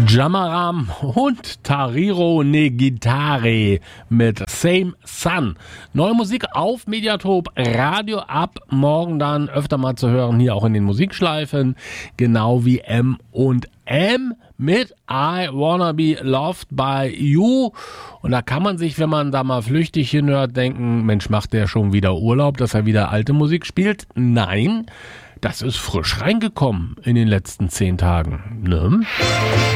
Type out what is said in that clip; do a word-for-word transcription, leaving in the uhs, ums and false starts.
Jamaram und Tariro Negitare mit Same Sun. Neue Musik auf Mediathop Radio ab morgen dann öfter mal zu hören, hier auch in den Musikschleifen, genau wie M und M mit I Wanna Be Loved by You. Und da kann man sich, wenn man da mal flüchtig hinhört, denken, Mensch, macht der schon wieder Urlaub, dass er wieder alte Musik spielt? Nein, das ist frisch reingekommen in den letzten zehn Tagen. Ne?